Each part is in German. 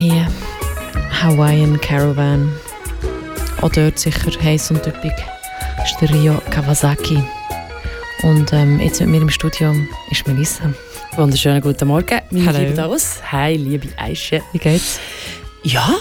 hier. Hawaiian Caravan. Auch dort sicher heiß und üppig. Das ist der Rio Kawasaki. Und jetzt mit mir im Studio ist Melissa. Wunderschönen guten Morgen, meine Hallo. liebe Daus. Hi, liebe Aische. Wie geht's? Ja.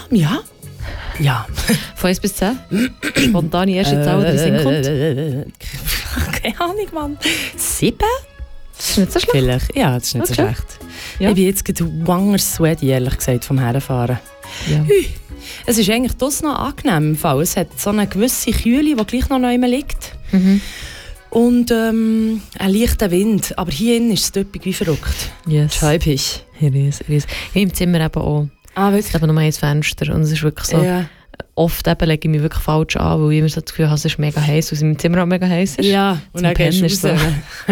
Von 1 bis 10? Spontane erste Zahl, die in den Sinn kommt? Keine Ahnung, Mann. 7? Das ist nicht so schlecht. Vielleicht. Ja, das ist nicht so Okay. schlecht. Ja. Ich bin jetzt gerade wanger sweaty, ehrlich gesagt, vom Herfahren. Ja. Es ist eigentlich das noch angenehm im Fall. Es hat so eine gewisse Kühle, die gleich noch neu liegt. Mhm. Und einen leichten Wind. Aber hier innen ist es üppig wie verrückt. Yes. Scheibig. Hier ist. Im Zimmer eben auch. Ah, Es ist eben nur ein Fenster und es ist wirklich so. Ja. Oft eben lege ich mich wirklich falsch an, weil ich immer so das Gefühl habe, es ist mega heiß, weil es in meinem Zimmer auch mega heiß ist. Ja, und dann gehst du ist so. raus.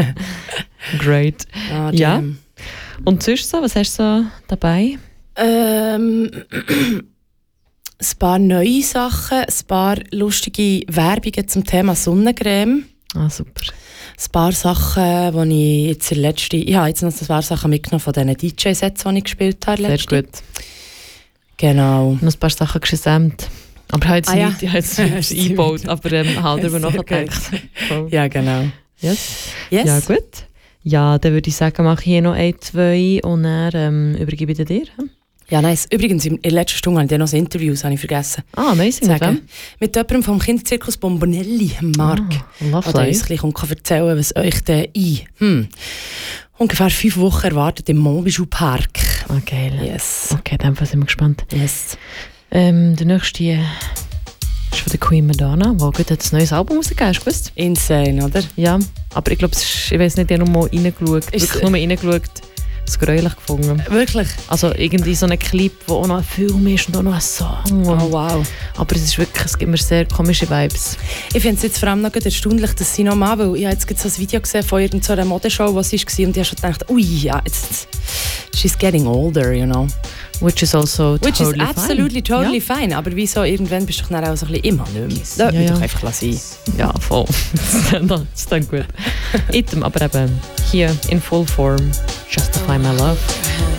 Great. Ah, Ja. damn. Und sonst so, was hast du so dabei? Ein paar neue Sachen, ein paar lustige Werbungen zum Thema Sonnencreme. Ah, super. Ein paar Sachen, die ich jetzt ich habe jetzt noch ein paar Sachen mitgenommen von diesen DJ-Sets, die ich gespielt habe. Sehr letzte. gut. Genau. Noch ein paar Sachen gesamt. Aber ich habe jetzt Ah, ja. nicht, ich habe jetzt nicht Stimmt. eingebaut, aber habe darüber Sehr nachgedacht. Voll. Ja, genau. Yes. Yes. Ja, gut. Ja, dann würde ich sagen, mache ich hier noch 1, 2 und dann übergebe ich dir. Hm? Ja, nice. Übrigens, in der letzten Stunde habe ich dann noch ein Interview, das habe ich vergessen Ah, amazing. zu sagen. Mit jemandem vom Kinderzirkus Bombonelli, Marc. Ah, Und der lovely. uns gleich erzählen, was euch dann ungefähr 5 Wochen erwartet im Montbijou Park. Ah, geil. Yes. Okay, dann sind wir gespannt. Yes. Der nächste ist von der Queen Madonna, die gut ein neues Album rausgegeben, hast du gewusst? Insane, oder? Ja, aber ich glaube, ich weiß nicht, ich habe nur mal reingeschaut. Ist- Wirklich nur reingeschaut. Es gräulich gefunden. Wirklich? Also irgendwie so ein Clip, wo auch noch ein Film ist und auch noch ein Song. Oh, wow. Aber es ist wirklich, es gibt mir sehr komische Vibes. Ich finde es jetzt vor allem noch erstaunlich, dass sie noch mal, weil ich habe jetzt gerade so ein Video gesehen von irgendeiner Modeshow, was sie war, und ich habe schon gedacht, ui, ja, jetzt, she's getting older, you know. Which is also Which totally is absolutely fine. totally fine, aber wieso, irgendwann bist du doch dann auch so ein bisschen immer nicht mehr. Lass mich Ja. doch einfach sein. Ja, voll. Das ist dann gut. Item, aber eben hier in full form. Justify my love.